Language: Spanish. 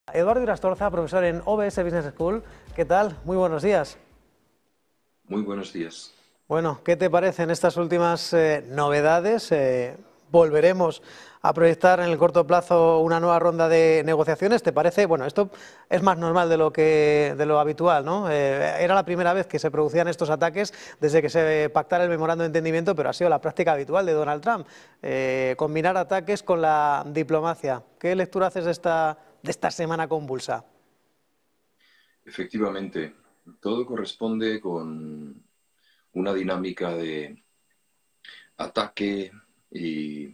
Eduardo Irastorza, profesor en OBS Business School. ¿Qué tal? Muy buenos días. Muy buenos días. Bueno, ¿qué te parecen estas últimas novedades? ¿Volveremos a proyectar en el corto plazo una nueva ronda de negociaciones? ¿Te parece? Bueno, esto es más normal de lo habitual, ¿no? Era la primera vez que se producían estos ataques desde que se pactara el memorando de entendimiento, pero ha sido la práctica habitual de Donald Trump, combinar ataques con la diplomacia. ¿Qué lectura haces de esta semana convulsa? Efectivamente, todo corresponde con una dinámica de ataque y